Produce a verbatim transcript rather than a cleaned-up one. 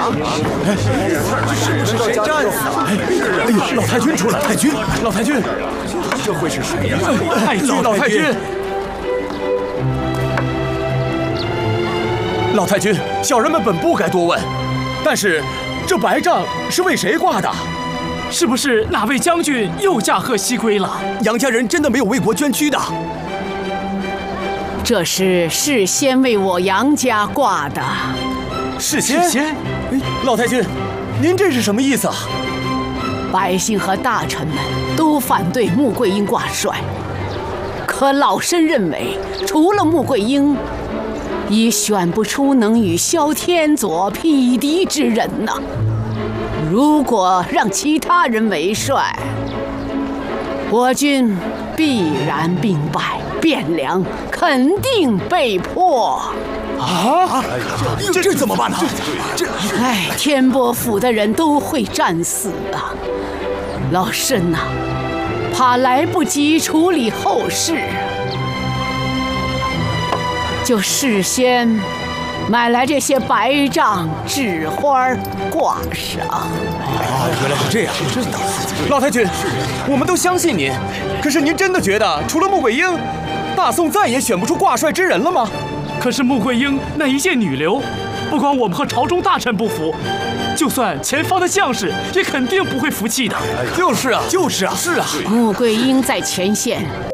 是谁战死了？ 哎呀，老太君出来！太君，老太君， 这会是谁呀？ 太君，老太君，老太君，小人们本不该多问，但是这白帐是为谁挂的？ 是不是哪位将军又驾鹤西归了？ 杨家人真的没有为国捐躯的？ 这是事先为我杨家挂的。 事先？事先？老太君，您这是什么意思啊？ 百姓和大臣们都反对穆桂英挂帅，可老身认为，除了穆桂英，已选不出能与萧天佐匹敌之人呐。如果让其他人为帅，我军必然兵败，汴梁肯定被破。 啊！这这怎么办呢？这…… 哎，天波府的人都会战死啊！老身呐、啊，怕来不及处理后事，就事先买来这些白帐、纸花挂上。 啊，原来是这样！真的，老太君，我们都相信您。可是您真的觉得，除了穆桂英，大宋再也选不出挂帅之人了吗？ 可是穆桂英那一介女流，不光我们和朝中大臣不服，就算前方的将士也肯定不会服气的。 就是啊，就是啊，是啊。 穆桂英在前线